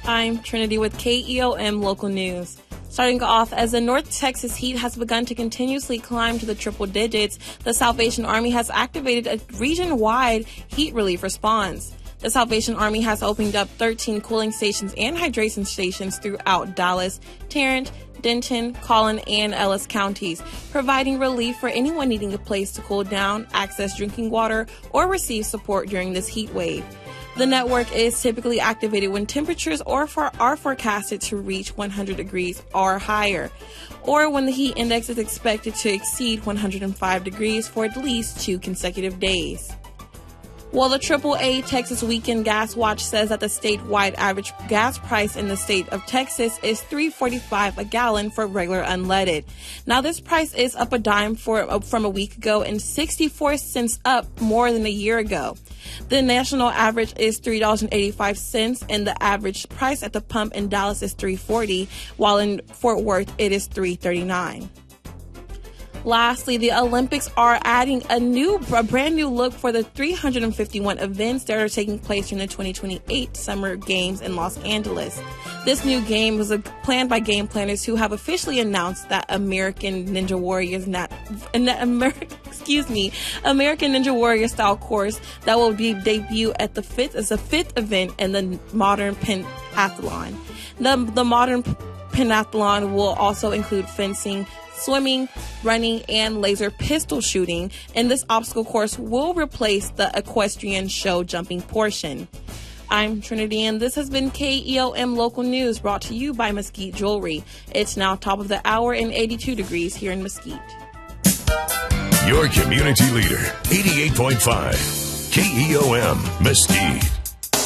I'm Trinity with KEOM Local News. Starting off, as the North Texas heat has begun to continuously climb to the triple digits, the Salvation Army has activated a region-wide heat relief response. The Salvation Army has opened up 13 cooling stations and hydration stations throughout Dallas, Tarrant, Denton, Collin, and Ellis counties, providing relief for anyone needing a place to cool down, access drinking water, or receive support during this heat wave. The network is typically activated when temperatures are forecasted to reach 100 degrees or higher, or when the heat index is expected to exceed 105 degrees for at least 2 consecutive days. Well, the AAA Texas Weekend Gas Watch says that the statewide average gas price in the state of Texas is $3.45 a gallon for regular unleaded. Now, this price is up a dime from a week ago and 64 cents up more than a year ago. The national average is $3.85, and the average price at the pump in Dallas is $3.40, while in Fort Worth it is $3.39. Lastly, the Olympics are adding a brand new look for the 351 events that are taking place during the 2028 Summer Games in Los Angeles. This new game was planned by game planners who have officially announced that American Ninja Warrior style course that will be debut at the fifth event in the modern pentathlon. The modern pentathlon will also include fencing, swimming, running, and laser pistol shooting, and this obstacle course will replace the equestrian show jumping portion. I'm Trinity, and this has been KEOM Local News, brought to you by Mesquite Jewelry. It's now top of the hour and 82 degrees here in Mesquite. Your community leader, 88.5 KEOM Mesquite.